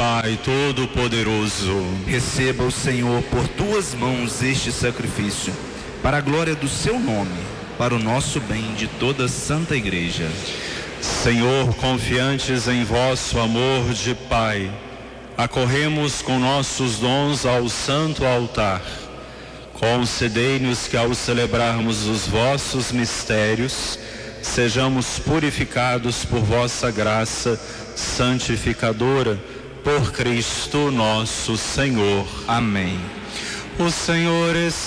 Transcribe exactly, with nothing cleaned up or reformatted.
Pai Todo-Poderoso. Receba o Senhor por tuas mãos este sacrifício, para a glória do seu nome, para o nosso bem de toda a Santa Igreja. Senhor, confiantes em vosso amor de Pai, acorremos com nossos dons ao santo altar. Concedei-nos que, ao celebrarmos os vossos mistérios, sejamos purificados por vossa graça santificadora, por Cristo nosso Senhor. Amém. O Senhor está